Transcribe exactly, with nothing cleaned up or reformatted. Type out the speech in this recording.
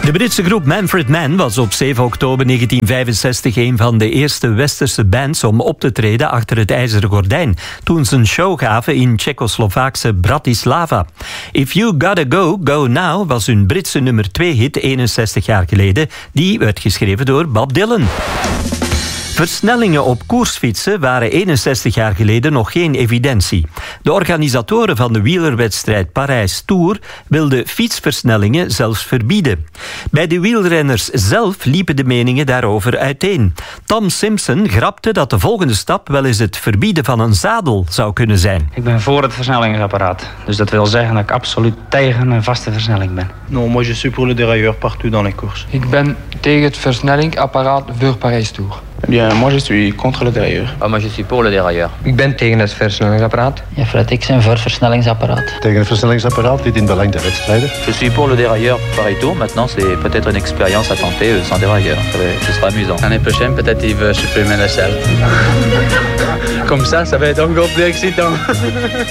De Britse groep Manfred Mann was op zeven oktober negentien vijfenzestig een van de eerste westerse bands om op te treden achter het ijzeren gordijn, toen ze een show gaven in Tsjechoslovaakse Bratislava. If You Gotta Go, Go Now was hun Britse nummer twee hit eenenzestig jaar geleden. Die werd geschreven door Bob Dylan. Versnellingen op koersfietsen waren eenenzestig jaar geleden nog geen evidentie. De organisatoren van de wielerwedstrijd Parijs Tour wilden fietsversnellingen zelfs verbieden. Bij de wielrenners zelf liepen de meningen daarover uiteen. Tom Simpson grapte dat de volgende stap wel eens het verbieden van een zadel zou kunnen zijn. Ik ben voor het versnellingsapparaat. Dus dat wil zeggen dat ik absoluut tegen een vaste versnelling ben. Non, moi je suis pour le dérailleur partout dans les courses. Ik ben tegen het versnellingsapparaat voor Parijs Tour. Eh bien, moi je suis contre le dérailleur. Ah, moi je suis pour le dérailleur. Ik ben tegen het versnellingsapparaat. Ja, Fred, ik ben voor het versnellingsapparaat. Tegen het versnellingsapparaat, dit in belang der wedstrijden. Je suis pour le dérailleur Paris Tour. Maintenant, c'est peut-être une expérience à tenter sans dérailleur. Ce sera amusant. L'année prochaine, peut-être il veut supprimer la selle. Comme ça, ça va être encore plus excitant.